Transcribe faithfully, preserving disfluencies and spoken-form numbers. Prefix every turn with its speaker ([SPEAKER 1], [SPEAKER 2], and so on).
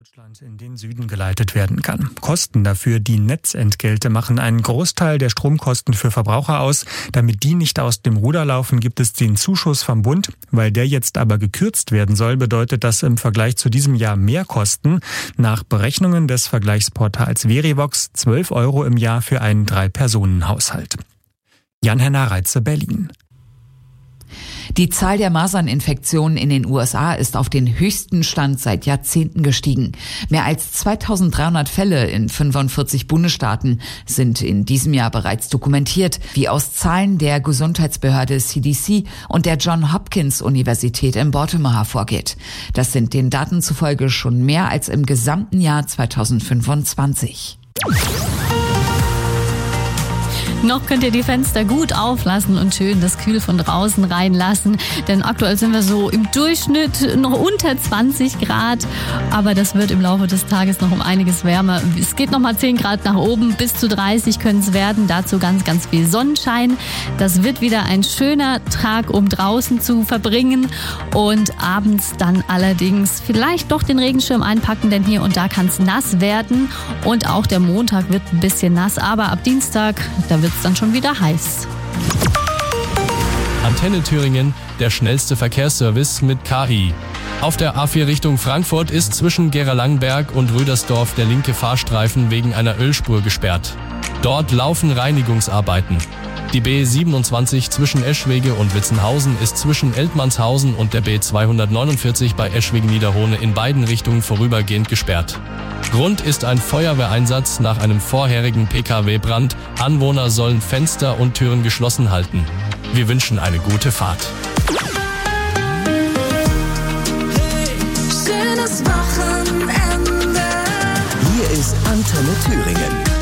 [SPEAKER 1] Deutschland in den Süden geleitet werden kann. Kosten dafür, die Netzentgelte, machen einen Großteil der Stromkosten für Verbraucher aus. Damit die nicht aus dem Ruder laufen, gibt es den Zuschuss vom Bund. Weil der jetzt aber gekürzt werden soll, bedeutet das im Vergleich zu diesem Jahr mehr Kosten. Nach Berechnungen des Vergleichsportals Verivox zwölf Euro im Jahr für einen Drei-Personen-Haushalt. Jan-Henner Reitze, Berlin.
[SPEAKER 2] Die Zahl der Maserninfektionen in den U S A ist auf den höchsten Stand seit Jahrzehnten gestiegen. Mehr als zweitausenddreihundert Fälle in fünfundvierzig Bundesstaaten sind in diesem Jahr bereits dokumentiert, wie aus Zahlen der Gesundheitsbehörde C D C und der Johns Hopkins Universität in Baltimore hervorgeht. Das sind den Daten zufolge schon mehr als im gesamten Jahr zweitausendfünfundzwanzig.
[SPEAKER 3] Noch könnt ihr die Fenster gut auflassen und schön das Kühl von draußen reinlassen, denn aktuell sind wir so im Durchschnitt noch unter zwanzig Grad, aber das wird im Laufe des Tages noch um einiges wärmer. Es geht noch mal zehn Grad nach oben, bis zu dreißig können es werden, dazu ganz, ganz viel Sonnenschein. Das wird wieder ein schöner Tag, um draußen zu verbringen und abends dann allerdings vielleicht doch den Regenschirm einpacken, denn hier und da kann es nass werden und auch der Montag wird ein bisschen nass, aber ab Dienstag, da wird es dann schon wieder heiß.
[SPEAKER 4] Antenne Thüringen, der schnellste Verkehrsservice mit K I. Auf der A vier Richtung Frankfurt ist zwischen Gera-Langberg und Rüdersdorf der linke Fahrstreifen wegen einer Ölspur gesperrt. Dort laufen Reinigungsarbeiten. Die B siebenundzwanzig zwischen Eschwege und Witzenhausen ist zwischen Eltmannshausen und der B zweihundertneunundvierzig bei Eschwege-Niederrhohne in beiden Richtungen vorübergehend gesperrt. Grund ist ein Feuerwehreinsatz nach einem vorherigen P K W-Brand. Anwohner sollen Fenster und Türen geschlossen halten. Wir wünschen eine gute Fahrt.
[SPEAKER 5] Hey, schönes Wochenende. Hier ist Antenne Thüringen.